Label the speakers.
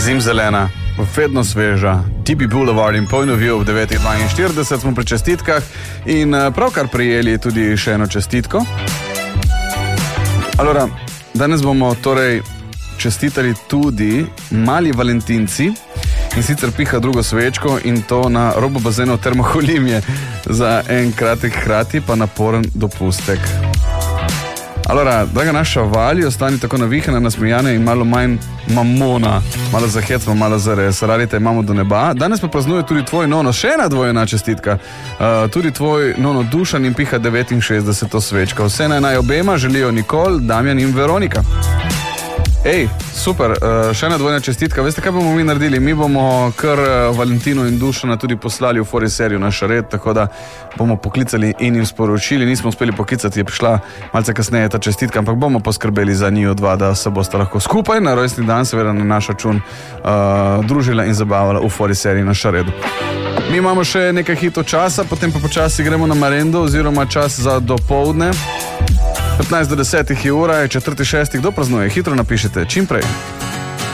Speaker 1: zimzelena, vedno sveža, TB Boulevard in Point of View ob 9:42 smo pri čestitkah in pravkar prejeli tudi še eno čestitko. Allora, danes bomo torej čestitali tudi mali Valentinci in sicer piha drugo svečko in to na robu bazenu Termoholimje za en kratek hkrati pa naporen dopustek. Allora, draga naša Vali, ostani tako navihana, nasmejana in malo manj mamona, malo za hecmo, malo za res. Radi te imamo do neba. Danes pa praznuje tudi tvoj nono, še ena dvojna čestitka. Tudi tvoj nono Dušan in piha 69. svečka. Vse naj obema želijo Nikol, Damjan in Veronika. Ej, super, še ena dvojna čestitka. Veste, kaj bomo mi naredili? Mi bomo kar Valentino in Dušana tudi poslali v Fori serijo na Šared, tako da bomo poklicali in jim sporočili. Nismo uspeli poklicati, je prišla malce kasneje ta čestitka, ampak bomo poskrbeli za njiju dva, da se boste lahko skupaj na rojstni dan, seveda na naš račun, družila in zabavala v Fori seriji na Šaredu. Mi imamo še nekaj hitov časa, potem pa počasi gremo na Marendo oziroma čas za dopoldne. 15 do 10 je ura, je 4.6. Kdo praznuje? Hitro napišite, čim prej.